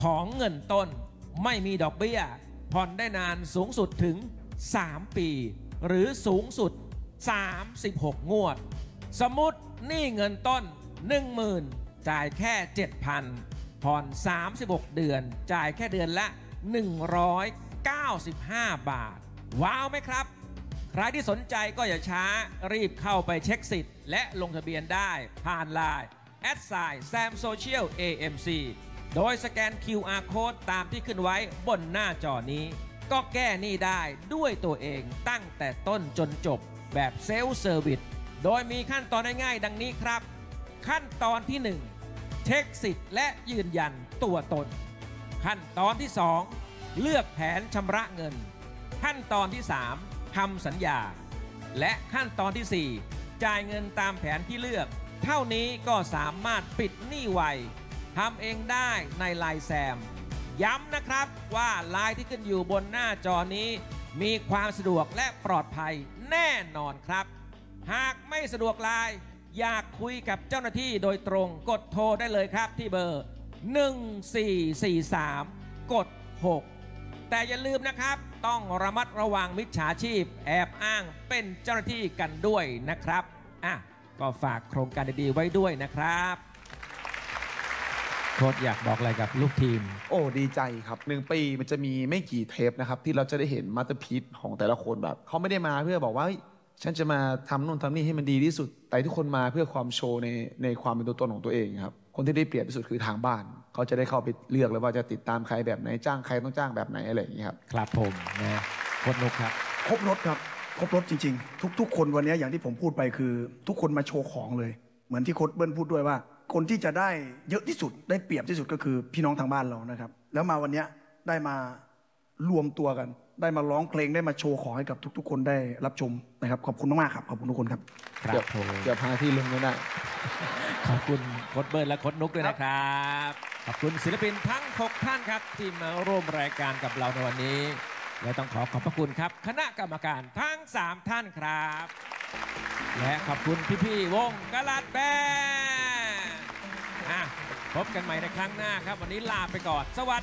ของเงินต้นไม่มีดอกเบี้ยผ่อนได้นานสูงสุดถึง3 ปีหรือสูงสุด36 งวดสมมุติหนี้เงินต้น 10,000 จ่ายแค่ 7,000 ผ่อน36 เดือนจ่ายแค่เดือนละ195 บาทว้าวไหมครับใครที่สนใจก็อย่าช้ารีบเข้าไปเช็คสิทธิ์และลงทะเบียนได้ผ่านไลน์@samsocial.amc โดยสแกน QR Code ตามที่ขึ้นไว้บนหน้าจอนี้ก็แก้หนี้ได้ด้วยตัวเองตั้งแต่ต้นจนจบแบบเซลฟ์เซอร์วิสโดยมีขั้นตอนง่ายๆดังนี้ครับขั้นตอนที่ 1 เช็คสิทธิ์และยืนยันตัวตนขั้นตอนที่ 2 เลือกแผนชำระเงินขั้นตอนที่ 3 ทำสัญญาและขั้นตอนที่ 4 จ่ายเงินตามแผนที่เลือกเท่านี้ก็สามารถปิดหนี้ไวทำเองได้ในไลน์แซมย้ำนะครับว่าไลน์ที่ขึ้นอยู่บนหน้าจอนี้มีความสะดวกและปลอดภัยแน่นอนครับหากไม่สะดวกไลน์อยากคุยกับเจ้าหน้าที่โดยตรงกดโทรได้เลยครับที่เบอร์ 1443 กด 6 แต่อย่าลืมนะครับต้องระมัดระวังมิจฉาชีพแอบอ้างเป็นเจ้าหน้าที่กันด้วยนะครับก็ฝากโครงการดีๆไว้ด้วยนะครับโค้ชอยากบอกอะไรกับลูกทีมโอ้ดีใจครับ1 ปีมันจะมีไม่กี่เทปนะครับที่เราจะได้เห็นมาสเตอร์พีซของแต่ละคนแบบเขาไม่ได้มาเพื่อบอกว่าฉันจะมาทำนู่นทำนี่ให้มันดีที่สุดแต่ทุกคนมาเพื่อความโชว์ในความเป็นตัวตนของตัวเองครับคนที่ได้เปรียบที่สุดคือทางบ้านเขาจะได้เข้าไปเลือกเลยว่าจะติดตามใครแบบไหนจ้างใครต้องจ้างแบบไหนอะไรอย่างนี้ครับครับผมนะโค้ชนุกครับครบรถครับครบรถจริงๆทุกคนวันนี้อย่างที่ผมพูดไปคือทุกคนมาโชว์ของเลยเหมือนที่โค้ชเบิ้ลพูดด้วยว่าคนที่จะได้เยอะที่สุดได้เปรียบที่สุดก็คือพี่น้องทางบ้านเรานะครับแล้วมาวันนี้ได้มารวมตัวกันได้มาร้องเพลงได้มาโชว์ของให้กับทุกๆคนได้รับชมนะครับขอบคุณมากๆครับขอบคุณทุกคนครับเดี๋ยวพาที่ลงไม่ได้ขอบคุณโค้ชเบิร์ดและโค้ชนุกด้วยนะครับขอบคุณศิลปินทั้ง6 ท่านครับที่มาร่วมรายการกับเราในวันนี้และต้องขอบพระคุณครับคณะกรรมการทั้ง3 ท่านครับและขอบคุณพี่ๆวงกะลัดแบนพบกันใหม่ในครั้งหน้าครับวันนี้ลาไปก่อนสวัสดี